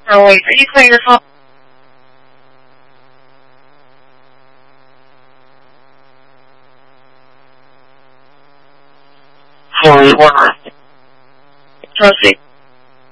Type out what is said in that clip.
Oh, wait, are you clearing your phone? Proceed.